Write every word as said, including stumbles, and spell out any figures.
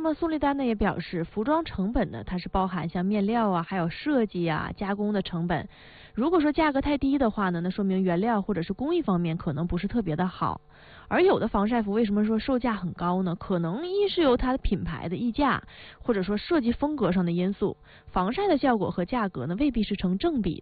么宋丽丹呢也表示，服装成本呢它是包含像面料啊，还有设计啊、加工的成本。如果说价格太低的话呢，那说明原料或者是工艺方面可能不是特别的好。而有的防晒服为什么说售价很高呢？可能一是由它的品牌的溢价，或者说设计风格上的因素，防晒的效果和价格呢未必是成正比的。